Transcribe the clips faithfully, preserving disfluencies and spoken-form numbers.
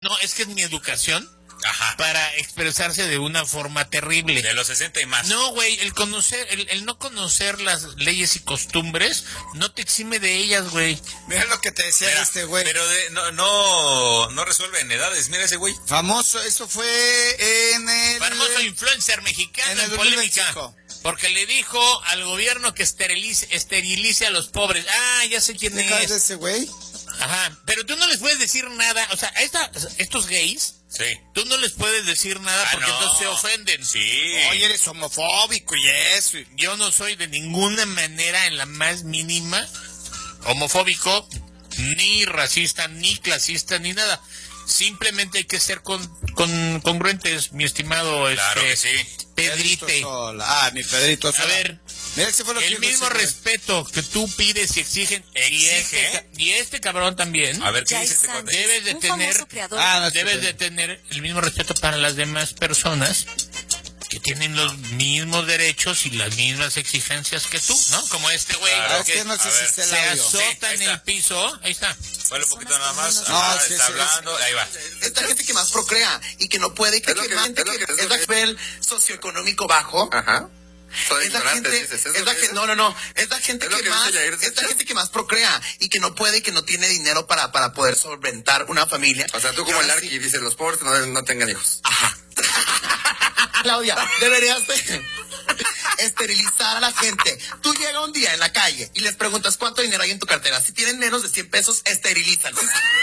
No, es que es mi educación. Ajá. Para expresarse de una forma terrible. De los sesenta y más. No, güey, el conocer, el, el no conocer las leyes y costumbres no te exime de ellas, güey. Mira lo que te decía Mira, este güey. Pero de, no, no, no resuelve en edades. Mira ese güey. Famoso, eso fue en el... Famoso influencer mexicano en el en polémica. dos mil veinticinco. Porque le dijo al gobierno que esterilice, esterilice a los pobres. Ah, ya sé quién ¿Te es. acuerdas de ese güey? Ajá, pero tú no les puedes decir nada. O sea, a esta, estos gays... Sí. Tú no les puedes decir nada Ah, porque no. entonces se ofenden. Sí. Oye, eres homofóbico y eso. Yo no soy de ninguna manera en la más mínima homofóbico, ni racista, ni clasista, ni nada. Simplemente hay que ser con, con, congruentes, mi estimado Claro este, que sí. Pedrite. Sola. Ah, mi Pedrito Sola. A ver, mira, ese fue lo que el yo mismo decía. respeto que tú pides y exigen, y Exige. este, ca- y este cabrón también, A ver, ¿qué Jay dice este Sánchez, cuate? debes de un tener, famoso creador. Ah, no, debes sí, de tener el mismo respeto para las demás personas que tienen los mismos derechos y las mismas exigencias que tú, ¿no? Como este güey Claro, que es que no sé a si ver, está el se audio. azota Sí, ahí en está. el piso, ahí está. Vale, un poquito nada más. No, Ajá, sí, está sí, hablando. Ahí va. Esta gente que más procrea y que no puede, y que, Es lo que que- más- es lo que- que- es es lo la que- nivel socioeconómico bajo. Ajá. Soy Es la ignorante, gente, dices. ¿Es es lo la que gente, dices? no, no, no, es la gente ¿Es lo que que más, dice Jair es la Sánchez? gente que más procrea y que no puede y que no tiene dinero para, para poder solventar una familia. O sea, tú Y como el ahora Arqui sí- dices, los pobres no, no tengan hijos. Ajá. Claudia, deberías de esterilizar a la gente. Tú llegas un día en la calle y les preguntas cuánto dinero hay en tu cartera. Si tienen menos de cien pesos, esterilízalos.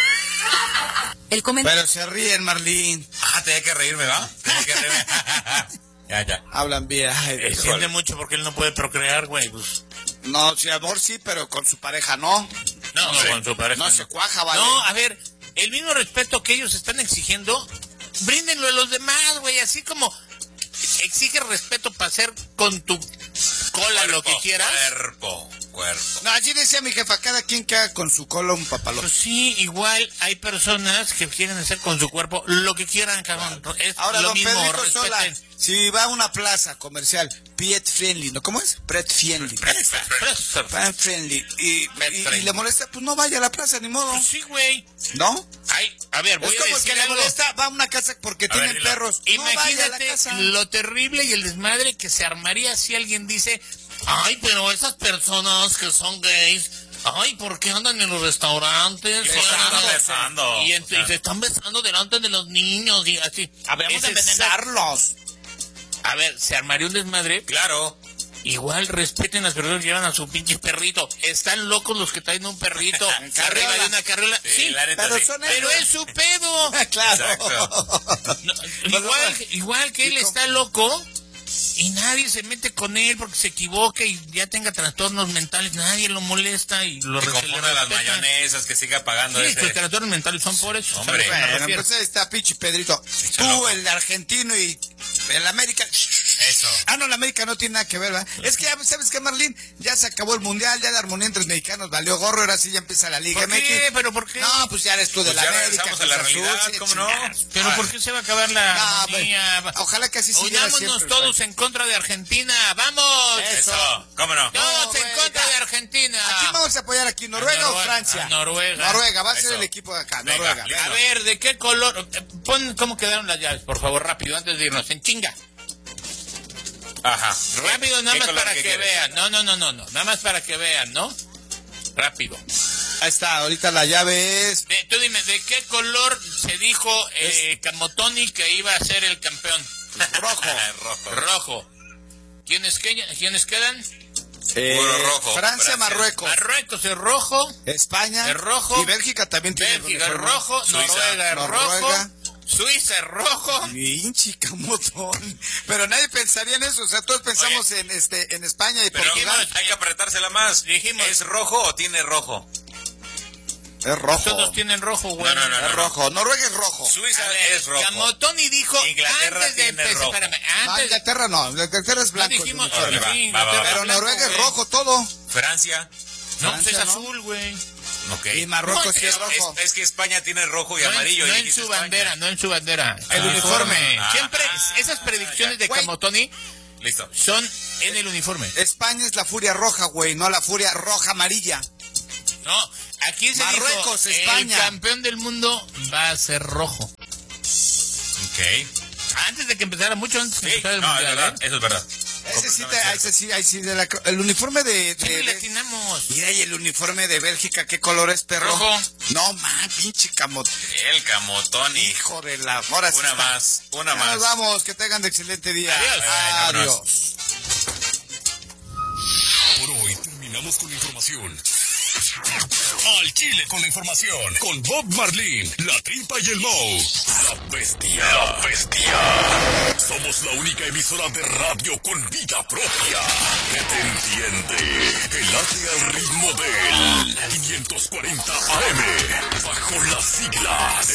El comentario. Pero se ríen, Marlín. Ah, tenía que reírme, ¿va? Tenía que reírme. Ya, ya. Hablan bien. Ay, Eh, Dios. Siente mucho porque él no puede procrear, güey. Pues, No, sí, amor sí, pero con su pareja no. no, no, sí. con su pareja. No se cuaja, vale. No, a ver, el mismo respeto que ellos están exigiendo, bríndenlo a los demás, güey. Así como exige respeto para hacer con tu cola lo que Cuerpo, quieras. Cuerpo, cuerpo. No, allí decía mi jefa, cada quien que haga con su cola un papalote. Pues sí, igual hay personas que quieren hacer con su cuerpo lo que quieran, cabrón. Es Ahora, lo don mismo, Pedrito Sola, respeten. si va a una plaza comercial, pet friendly, ¿no? ¿Cómo es? Pet friendly. Presa, presa. Pet friendly. Y, Pet y- y friendly. le molesta, pues no vaya a la plaza, ni modo. Pues sí, güey. ¿No? Ay, a ver, voy Es a como el decir que le algo. molesta, va a una casa porque A tienen ver, dilo. perros. No vaya a la Imagínate casa. lo terrible y el desmadre que se armaría si alguien dice, ay, pero esas personas que son gays, ay, ¿por qué andan en los restaurantes? Y se están Andan- besando. Y, ent- y se están besando delante de los niños y así. Habríamos de Ese es- envenenarlos. A ver, se armaría un desmadre. Claro. Igual respeten las personas que llevan a su pinche perrito. Están locos los que traen un perrito En carriola. arriba de una carriola. Sí, Sí, la neta pero sí. son pero ellos. es su pedo. Claro. Exacto. No, igual, igual que él está loco y nadie se mete con él porque se equivoque y ya tenga trastornos mentales, nadie lo molesta y lo Que re- se le confunda las respeta. mayonesas, que siga pagando Sí, ese. sus trastornos mentales son por eso. Hombre. ¿sabes a qué me Bueno, refiero? pues ahí está pinche Pedrito. Pinche Tú, loco. el argentino y el América. Eso. Ah, no, la América no tiene nada que ver, ¿verdad? Es que, ya, ¿sabes qué, Marlín? Ya se acabó el Mundial, ya la armonía entre los mexicanos valió gorro, ahora sí ya empieza la Liga ¿Por qué? M X. ¿Pero por qué? No, pues ya eres tú de Pues la ya América. regresamos a la Cruz Azul, realidad, sí, ¿cómo no? chingados. ¿Pero Ah. por qué se va a acabar la No, armonía? pues, ojalá que así siguiera Unámonos siempre. todos en contra de Argentina, ¡vamos! Eso. ¿Cómo no? Todos en Noruega. contra de Argentina. ¿A quién vamos a apoyar aquí? ¿Noruega A o Norue- Francia? a Noruega. Noruega, va a ser Eso. el equipo de acá, Venga, Noruega. listo. A ver, ¿de qué color? Eh, Pon cómo quedaron las llaves, por favor, rápido, antes de irnos, en chinga. Ajá. Rápido, nada ¿Qué más color para que quieres? vean. No, no, no, no, no, nada más para que vean, ¿no? Rápido. Ahí está, ahorita la llave es... De- tú dime, ¿de qué color se dijo eh, Camotoni que iba a ser el campeón? Rojo. Rojo. Rojo. ¿Quiénes, que- ¿Quiénes quedan? Eh, Puro rojo, Francia, Francia. Marruecos. Marruecos es rojo, España. es rojo. Y Bélgica también tiene Bélgica es uniforme. rojo, Suiza. Noruega es Noruega. rojo, Suiza es rojo. Pinche camotón. Pero nadie pensaría en eso. O sea, todos pensamos en este en España y Pero Portugal. hay que apretársela más. Dijimos- ¿Es rojo o tiene rojo? Es rojo. Todos tienen rojo, güey. No, no, no, Es rojo. Noruega es rojo. Suiza A ver, es rojo. Camotoni dijo Inglaterra antes de tiene empezar, rojo. espérame, No, antes, Inglaterra no. Inglaterra es no blanco. el dijimos, uniforme. va, sí, va, va, Inglaterra va. Pero blanco, Noruega es güey. rojo todo. Francia. No, pues es Francia, ¿no? azul, güey. Ok. Y Marruecos No, sí es Es, rojo. es- es que España tiene rojo y No en- amarillo. no y en dijiste su España. bandera, no en su bandera. El uniforme. Ah, Siempre, ah, esas predicciones de Güey. Camotoni Listo. son en el uniforme. España es la furia roja, güey, no la furia roja amarilla. No, Aquí se Marruecos, dijo, España. el campeón del mundo va a ser rojo. Ok. Antes de que empezara, mucho antes de Sí, que empezara el no, es mundial, verdad, ¿eh? eso es verdad. Ese sí, te, Completamente ese sí, ahí sí, de la, el uniforme de... de, Sí, le de atinamos. mira, y el uniforme de Bélgica, ¿qué color es, perro? Rojo. No, man, pinche camot... El camotón y Hijo de la... Ahora sí una está. más, una Ya más. nos vamos, que tengan de excelente día. Adiós. Ay, vámonos. Adiós. Por hoy terminamos con la información. Al Chile con la información. Con Bob Marlene, La Tripa y el Moe. La Bestia. La Bestia. Somos la única emisora de radio con vida propia que te entiende. Que late al ritmo del quinientos cuarenta A M. Bajo las siglas